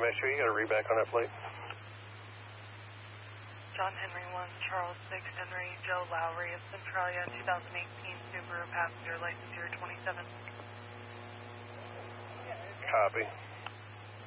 make sure you got a readback on that plate. John Henry 1, Charles 6 Henry, Joe Lowry of Centralia, 2018 Subaru, passenger license year 27. Copy.